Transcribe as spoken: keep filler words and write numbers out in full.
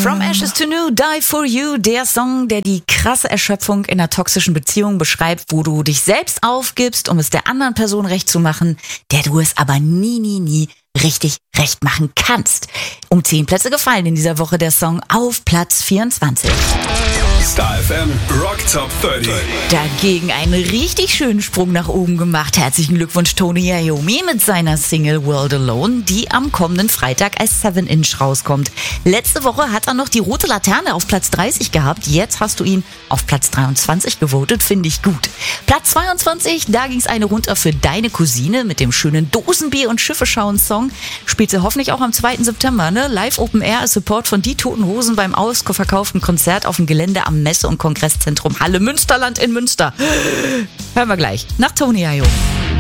From Ashes to New, Die for You, der Song, der die krasse Erschöpfung in einer toxischen Beziehung beschreibt, wo du dich selbst aufgibst, um es der anderen Person recht zu machen, der du es aber nie, nie, nie richtig recht machen kannst. Um zehn Plätze gefallen in dieser Woche der Song auf Platz vierundzwanzig. Star F M Rock Top dreißig. Dagegen einen richtig schönen Sprung nach oben gemacht. Herzlichen Glückwunsch Tony Iommi mit seiner Single World Alone, die am kommenden Freitag als seven inch rauskommt. Letzte Woche hat er noch die rote Laterne auf Platz dreißig gehabt. Jetzt hast du ihn auf Platz dreiundzwanzig gewotet, finde ich gut. Platz zweiundzwanzig, da ging es eine runter für deine Cousine mit dem schönen Dosenbier- und Schiffe-Schauen-Song. Spielt sie hoffentlich auch am zweiten September, ne? Live Open Air als Support von Die Toten Hosen beim ausverkauften Konzert auf dem Gelände am Messe- und Kongresszentrum Halle Münsterland in Münster. Hören wir gleich nach Tony Iommi.